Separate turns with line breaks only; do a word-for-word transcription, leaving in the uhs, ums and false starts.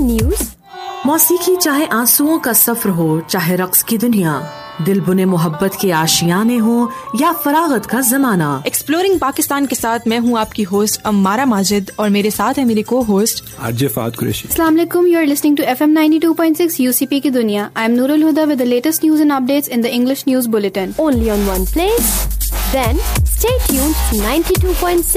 News.
मौसीकी चाहे आंसुओं का सफर हो, चाहे रक्स की दुनिया, दिल बुने मोहब्बत के आशियाने हो या फरागत का जमाना।
एक्सप्लोरिंग पाकिस्तान के साथ मैं हूँ आपकी होस्ट अम्मारा माजिद और मेरे साथ है मेरी को होस्ट
आरजे फात कुरैशी।
अस्सलाम वालेकुम, you are listening to FM ninety two point six UCP की दुनिया। I am Nurul Huda with the latest news and updates in the English news bulletin.
Only on one place. Then stay tuned to ninety-two point six